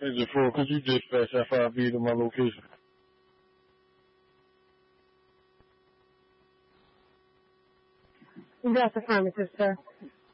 Engine 4, could you dispatch FIB to my location? That's affirmative, sir.